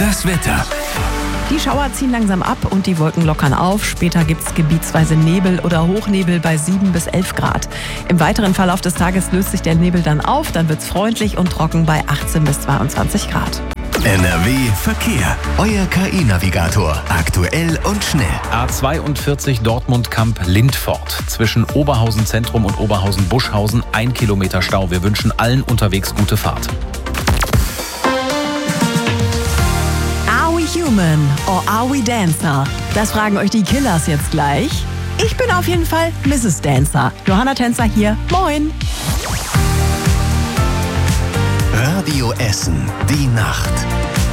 Das Wetter. Die Schauer ziehen langsam ab und die Wolken lockern auf. Später gibt es gebietsweise Nebel oder Hochnebel bei 7 bis 11 Grad. Im weiteren Verlauf des Tages löst sich der Nebel dann auf. Dann wird es freundlich und trocken bei 18 bis 22 Grad. NRW Verkehr. Euer KI-Navigator. Aktuell und schnell. A42 Dortmund-Kamp-Lindfort. Zwischen Oberhausen Zentrum und Oberhausen-Buschhausen 1 Kilometer Stau. Wir wünschen allen unterwegs gute Fahrt. Are we human or are we dancer? Das fragen euch die Killers jetzt gleich. Ich bin auf jeden Fall Mrs. Dancer. Johanna Tänzer hier. Moin. Radio Essen. Die Nacht.